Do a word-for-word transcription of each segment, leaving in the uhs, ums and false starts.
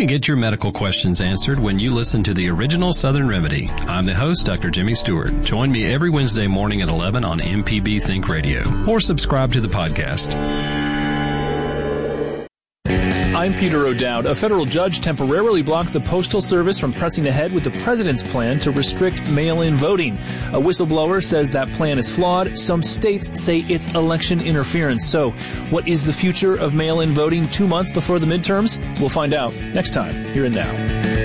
can get your medical questions answered when you listen to the original Southern Remedy. I'm the host, Doctor Jimmy Stewart. Join me every Wednesday morning at eleven on M P B Think Radio, or subscribe to the podcast. I'm Peter O'Dowd. A federal judge temporarily blocked the Postal Service from pressing ahead with the president's plan to restrict mail-in voting. A whistleblower says that plan is flawed. Some states say it's election interference. So, what is the future of mail-in voting two months before the midterms? We'll find out next time, here and now.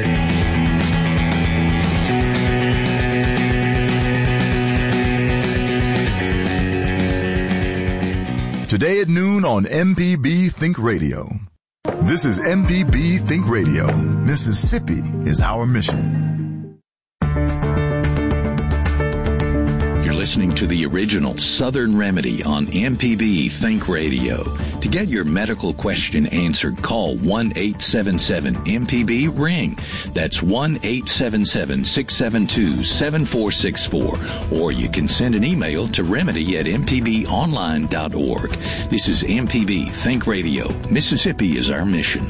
Today at noon on M P B Think Radio. This is M P B Think Radio. Mississippi is our mission. You're listening to the original Southern Remedy on M P B Think Radio. To get your medical question answered, call one eight seven seven M P B ring. That's one eight seven seven, six seven two, seven four six four. Or you can send an email to remedy at m p b online dot org. This is M P B Think Radio. Mississippi is our mission.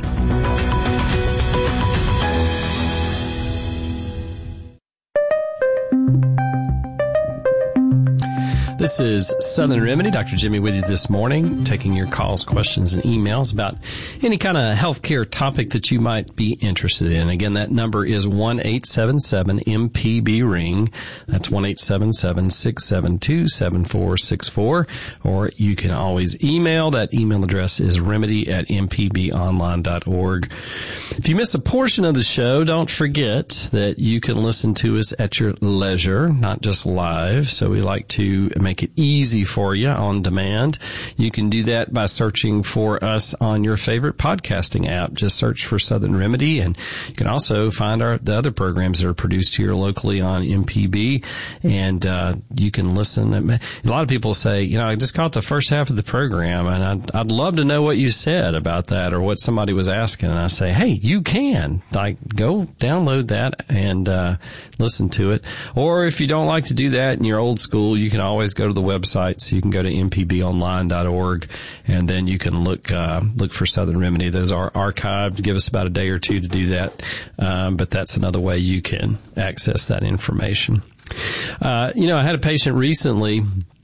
This is Southern Remedy. Doctor Jimmy with you this morning, taking your calls, questions, and emails about any kind of healthcare topic that you might be interested in. Again, that number is one eight seven seven M P B ring. That's one eight seven seven, six seven two, seven four six four. Or you can always email. That email address is remedy at m p b online dot org. If you miss a portion of the show, don't forget that you can listen to us at your leisure, not just live. So we like to make it easy for you on demand. You can do that by searching for us on your favorite podcasting app. Just search for Southern Remedy, and you can also find our the other programs that are produced here locally on M P B, and uh you can listen. A lot of people say, you know, I just caught the first half of the program, and I'd, I'd love to know what you said about that or what somebody was asking. And I say, hey, you can like go download that and uh listen to it. Or if you don't like to do that and you're old school, you can always go to the website. So you can go to m p b online dot org, and then you can look uh look for Southern Remedy. Those are archived. Give us about a day or two to do that, um, but that's another way you can access that information. Uh, you know, I had a patient recently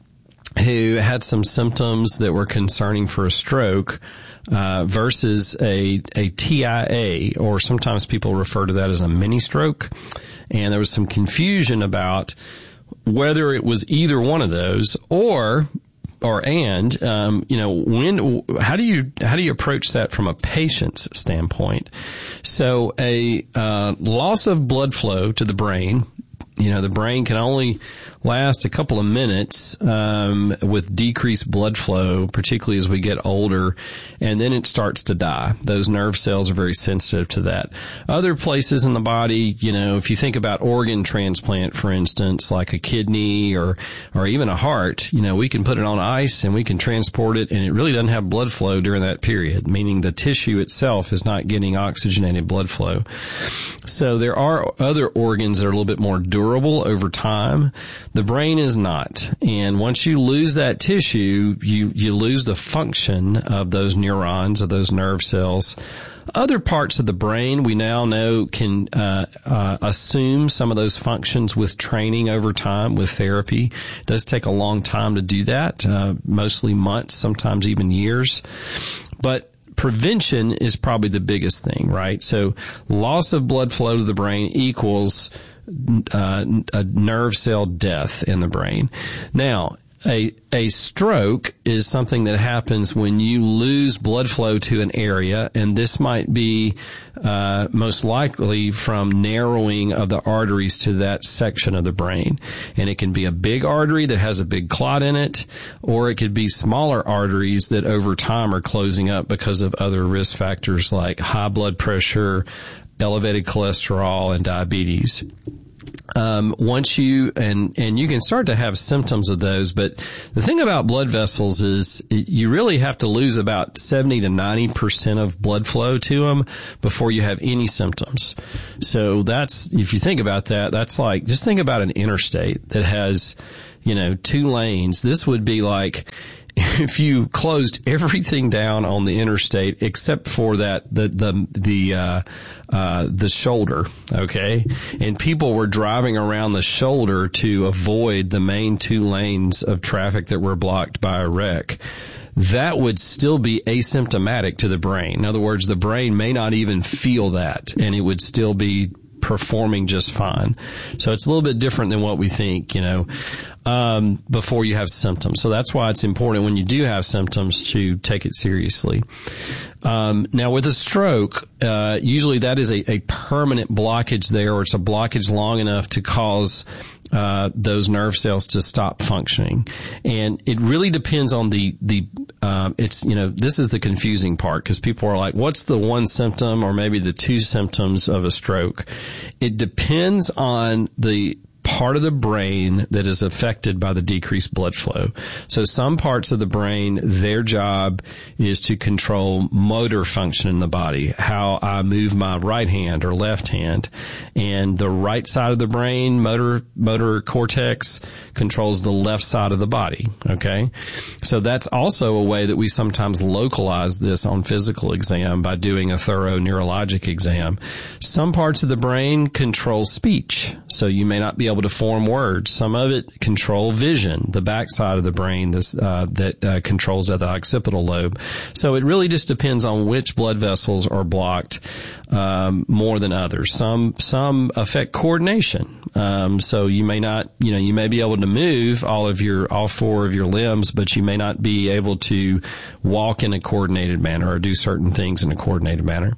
who had some symptoms that were concerning for a stroke, uh, versus a, a T I A, or sometimes people refer to that as a mini stroke. And there was some confusion about whether it was either one of those or, or and, um, you know, when, how do you, how do you approach that from a patient's standpoint? So a, uh, loss of blood flow to the brain. You know, the brain can only last a couple of minutes um with decreased blood flow, particularly as we get older, and then it starts to die. Those nerve cells are very sensitive to that. Other places in the body, you know, if you think about organ transplant, for instance, like a kidney or or even a heart, you know, we can put it on ice and we can transport it, and it really doesn't have blood flow during that period, meaning the tissue itself is not getting oxygenated blood flow. So there are other organs that are a little bit more durable over time. The brain is not. And once you lose that tissue, you, you lose the function of those neurons, of those nerve cells. Other parts of the brain we now know can uh, uh assume some of those functions with training over time, with therapy. It does take a long time to do that, uh, mostly months, sometimes even years. But prevention is probably the biggest thing, right? So loss of blood flow to the brain equals uh, a nerve cell death in the brain. Now, a a stroke is something that happens when you lose blood flow to an area, and this might be uh most likely from narrowing of the arteries to that section of the brain. And it can be a big artery that has a big clot in it, or it could be smaller arteries that over time are closing up because of other risk factors like high blood pressure, elevated cholesterol, and diabetes. Um, once you, and, and you can start to have symptoms of those, but the thing about blood vessels is you really have to lose about seventy to ninety percent of blood flow to them before you have any symptoms. So that's, if you think about that, that's like, just think about an interstate that has, you know, two lanes. This would be like, if you closed everything down on the interstate except for that, the, the, the, uh, uh, the shoulder, okay? And people were driving around the shoulder to avoid the main two lanes of traffic that were blocked by a wreck, that would still be asymptomatic to the brain. In other words, the brain may not even feel that, and it would still be performing just fine. So it's a little bit different than what we think, you know, um, before you have symptoms. So that's why it's important when you do have symptoms to take it seriously. Um, now with a stroke, uh, usually that is a, a permanent blockage there, or it's a blockage long enough to cause Uh, those nerve cells to stop functioning. And it really depends on the, the, um, it's, you know, this is the confusing part, because people are like, what's the one symptom or maybe the two symptoms of a stroke? It depends on the part of the brain that is affected by the decreased blood flow. So some parts of the brain, their job is to control motor function in the body, how I move my right hand or left hand. And the right side of the brain, motor, motor cortex, controls the left side of the body. Okay. So that's also a way that we sometimes localize this on physical exam by doing a thorough neurologic exam. Some parts of the brain control speech. So you may not be able to form words. Some of it control vision, the backside of the brain this, uh, that uh, controls the occipital lobe. So it really just depends on which blood vessels are blocked um, more than others. Some some affect coordination. Um, so you may not, you know, you may be able to move all of your all four of your limbs, but you may not be able to walk in a coordinated manner or do certain things in a coordinated manner.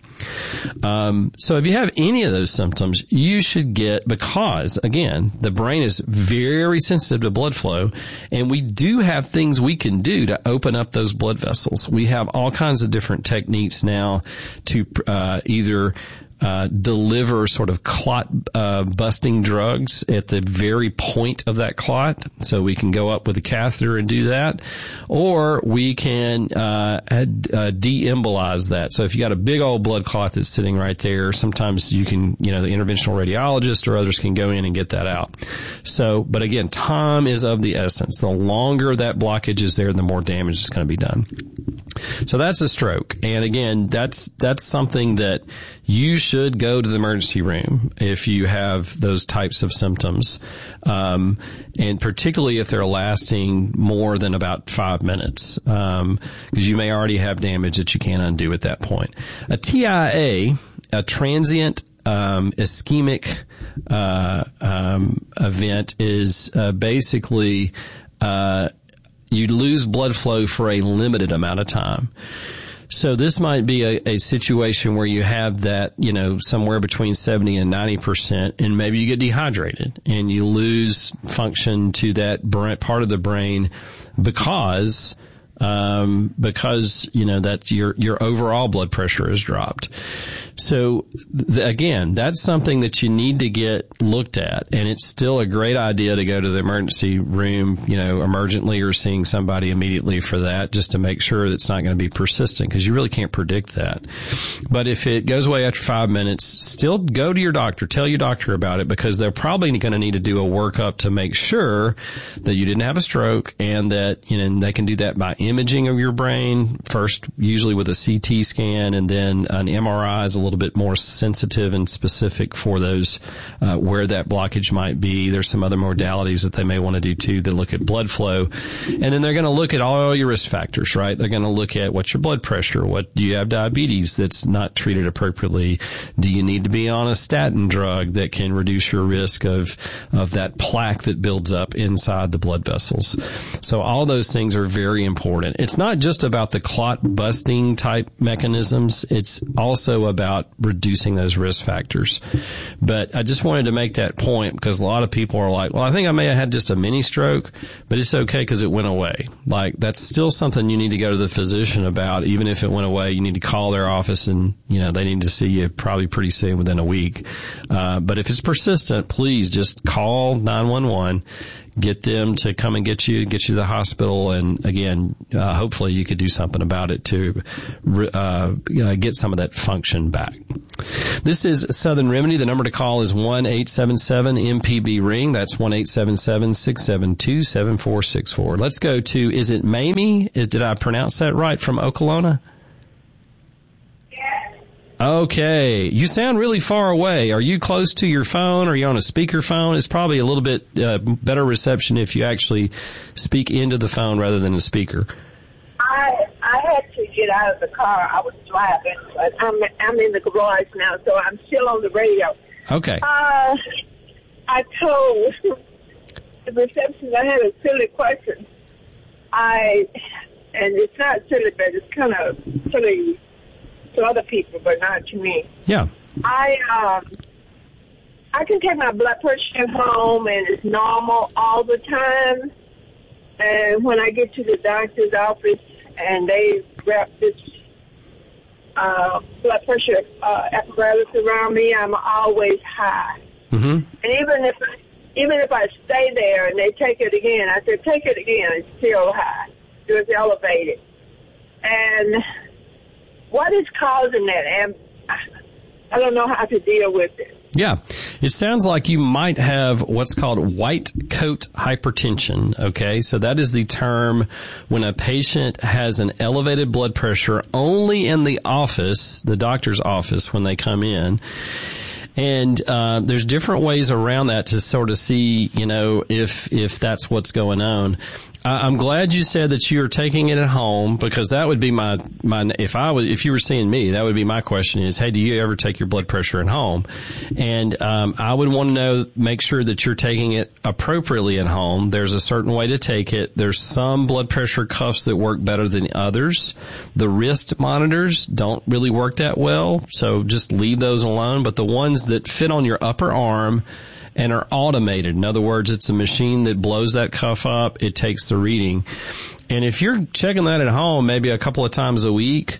Um, so if you have any of those symptoms, you should get, because again, the brain is very sensitive to blood flow, and we do have things we can do to open up those blood vessels. We have all kinds of different techniques now to uh, either Uh, deliver sort of clot uh, busting drugs at the very point of that clot. So we can go up with a catheter and do that, or we can uh, uh, de-embolize that. So if you got a big old blood clot that's sitting right there, sometimes you can, you know, the interventional radiologist or others can go in and get that out. So, but again, time is of the essence. The longer that blockage is there, the more damage is going to be done. So that's a stroke. And again, that's, that's something that you should go to the emergency room if you have those types of symptoms. Um, and particularly if they're lasting more than about five minutes, um, because you may already have damage that you can't undo at that point. A T I A, a transient Um, ischemic uh, um, event is uh, basically uh, you lose blood flow for a limited amount of time. So this might be a, a situation where you have that, you know, somewhere between seventy and ninety percent, and maybe you get dehydrated and you lose function to that part of the brain because um, because, you know, that your, your overall blood pressure has dropped. So th- again, that's something that you need to get looked at, and it's still a great idea to go to the emergency room, you know, emergently, or seeing somebody immediately for that, just to make sure that it's not going to be persistent, because you really can't predict that. But if it goes away after five minutes, still go to your doctor, tell your doctor about it, because they're probably going to need to do a workup to make sure that you didn't have a stroke, and that, you know, they can do that by imaging of your brain first, usually with a C T scan, and then an M R I is a little bit more sensitive and specific for those uh, where that blockage might be. There's some other modalities that they may want to do too that look at blood flow, and then they're going to look at all your risk factors, right? They're going to look at what's your blood pressure, what do you have diabetes that's not treated appropriately, do you need to be on a statin drug that can reduce your risk of of that plaque that builds up inside the blood vessels. So all those things are very important. It's not just about the clot busting type mechanisms, it's also about reducing those risk factors. But I just wanted to make that point, because a lot of people are like, well, I think I may have had just a mini stroke, but it's okay because it went away. Like, that's still something you need to go to the physician about. Even if it went away, you need to call their office, and, you know, they need to see you probably pretty soon, within a week. Uh, but if it's persistent, please just call nine one one. Get them to come and get you, get you to the hospital, and again, uh, hopefully you could do something about it to uh, get some of that function back. This is Southern Remedy. The number to call is one eight seven seven M P B ring. That's one eight seven seven, six seven two, seven four six four. Let's go to, is it Mamie? Is, did I pronounce that right, from Okolona? Yes. Okay. You sound really far away. Are you close to your phone? Are you on a speakerphone? It's probably a little bit uh, better reception if you actually speak into the phone rather than a speaker. I I had to get out of the car. I was driving, but I'm I'm in the garage now, so I'm still on the radio. Okay. Uh, I told the receptionist I had a silly question. I and it's not silly, but it's kind of silly to other people, but not to me. Yeah. I um I can take my blood pressure at home, and it's normal all the time. And when I get to the doctor's office and they wrap this uh, blood pressure uh, apparatus around me, I'm always high. Mm-hmm. And even if even if I stay there and they take it again, I said, take it again, it's still high. It's elevated. And what is causing that? And I don't know how to deal with it. Yeah. It sounds like you might have what's called white coat hypertension. Okay. So that is the term when a patient has an elevated blood pressure only in the office, the doctor's office, when they come in. And uh there's different ways around that to sort of see, you know, if if that's what's going on. I'm glad you said that you're taking it at home, because that would be my, my, if I was, if you were seeing me, that would be my question is, hey, do you ever take your blood pressure at home? And, um, I would want to know, make sure that you're taking it appropriately at home. There's a certain way to take it. There's some blood pressure cuffs that work better than others. The wrist monitors don't really work that well, so just leave those alone. But the ones that fit on your upper arm and are automated. In other words, it's a machine that blows that cuff up. It takes the reading. And if you're checking that at home maybe a couple of times a week,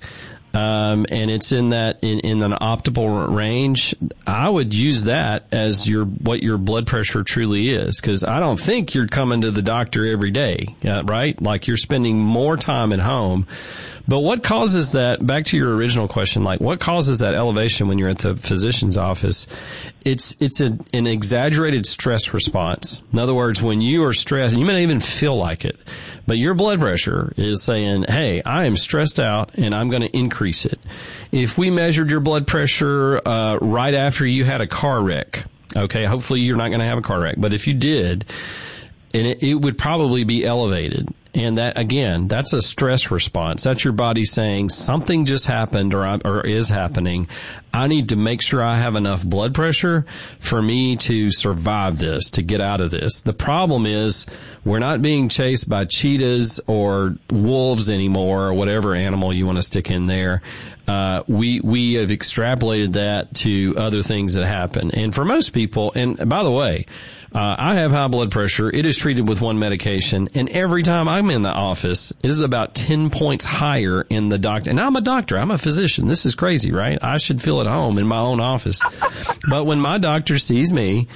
um, and it's in that, in, in an optimal range, I would use that as your, what your blood pressure truly is. Cause I don't think you're coming to the doctor every day, uh, right? Like you're spending more time at home. But what causes that, back to your original question, like what causes that elevation when you're at the physician's office? It's, it's a, an exaggerated stress response. In other words, when you are stressed, and you may not even feel like it, but your blood pressure is saying, hey, I am stressed out and I'm going to increase it. If we measured your blood pressure, uh, right after you had a car wreck, okay, hopefully you're not going to have a car wreck, but if you did, and it, it would probably be elevated. And that, again, that's a stress response. That's your body saying something just happened or, or is happening. I need to make sure I have enough blood pressure for me to survive this, to get out of this. The problem is we're not being chased by cheetahs or wolves anymore, or whatever animal you want to stick in there. Uh, we, we have extrapolated that to other things that happen. And for most people, and by the way, Uh, I have high blood pressure. It is treated with one medication. And every time I'm in the office, it is about ten points higher in the doctor. And I'm a doctor. I'm a physician. This is crazy, right? I should feel at home in my own office. But when my doctor sees me,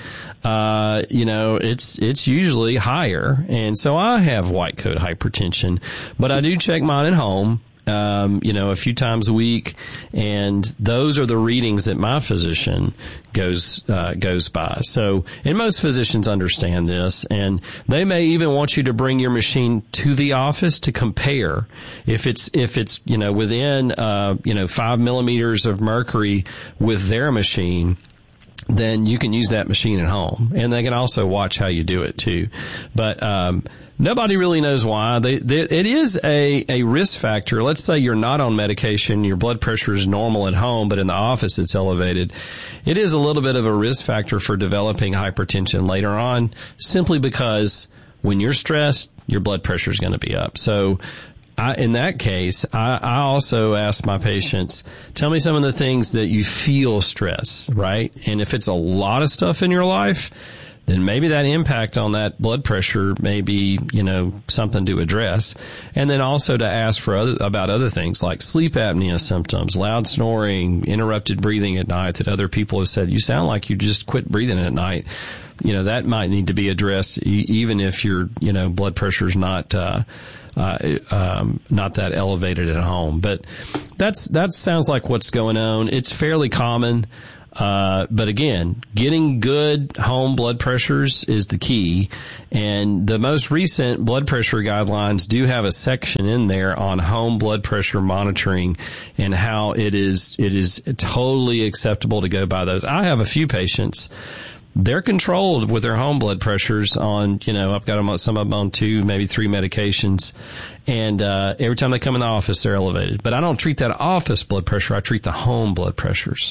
uh, you know, it's, it's usually higher. And so I have white coat hypertension, but I do check mine at home. Um, you know, a few times a week, and those are the readings that my physician goes, uh, goes by. So, and most physicians understand this, and they may even want you to bring your machine to the office to compare. If it's, if it's, you know, within, uh, you know, five millimeters of mercury with their machine, then you can use that machine at home, and they can also watch how you do it too. But, um, nobody really knows why. They, they, it is a, a risk factor. Let's say you're not on medication, your blood pressure is normal at home, but in the office it's elevated. It is a little bit of a risk factor for developing hypertension later on, simply because when you're stressed, your blood pressure is going to be up. So, I, in that case, I, I also ask my patients, tell me some of the things that you feel stress, right? And if it's a lot of stuff in your life, then maybe that impact on that blood pressure may be, you know, something to address. And then also to ask for other, about other things like sleep apnea symptoms, loud snoring, interrupted breathing at night that other people have said, you sound like you just quit breathing at night. You know, that might need to be addressed e- even if your, you know, blood pressure's not, uh, Uh, um, not that elevated at home, but that's, that sounds like what's going on. It's fairly common. Uh, but again, getting good home blood pressures is the key. And the most recent blood pressure guidelines do have a section in there on home blood pressure monitoring and how it is, it is totally acceptable to go by those. I have a few patients. They're controlled with their home blood pressures on, you know, I've got them on, some of them on two, maybe three medications. And, uh, every time they come in the office, they're elevated. But I don't treat that office blood pressure. I treat the home blood pressures.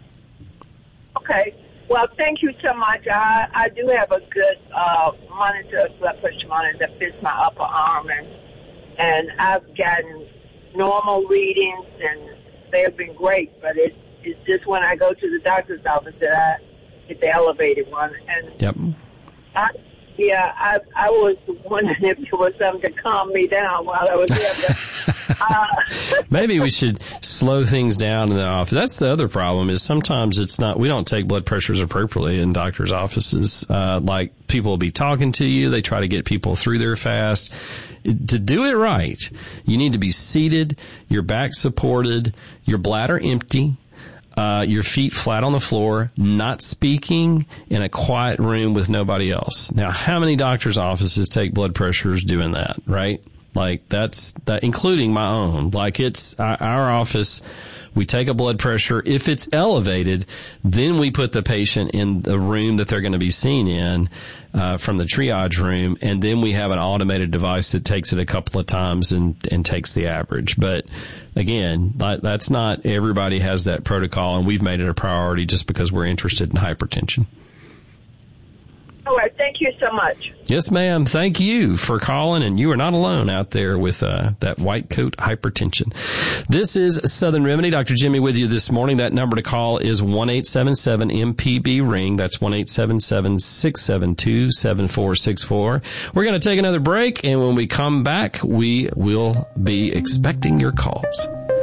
Okay. Well, thank you so much. I, I do have a good, uh, monitor, blood pressure monitor that fits my upper arm. And, and I've gotten normal readings and they've been great. But it, it's just when I go to the doctor's office that I, the elevated one, and yep. I, yeah, I I was wondering if there was something to calm me down while I was there. But, uh, maybe we should slow things down in the office. That's the other problem is sometimes it's not. We don't take blood pressures appropriately in doctors' offices. Uh, like people will be talking to you, they try to get people through there fast. To do it right, you need to be seated, your back supported, your bladder empty. Uh, your feet flat on the floor, not speaking, in a quiet room with nobody else. Now, how many doctors' offices take blood pressures doing that, right? Like, that's, that, including my own. Like, it's, our, our office, we take a blood pressure. If it's elevated, then we put the patient in the room that they're going to be seen in, uh, from the triage room, and then we have an automated device that takes it a couple of times and, and takes the average. But again, that, that's not, everybody has that protocol, and we've made it a priority just because we're interested in hypertension. All right. Thank you so much. Yes, ma'am. Thank you for calling, and you are not alone out there with uh, that white coat hypertension. This is Southern Remedy. Doctor Jimmy with you this morning. That number to call is one eight seven seven M P B ring. That's one eight seven seven, six seven two, seven four six four. We're going to take another break, and when we come back, we will be expecting your calls.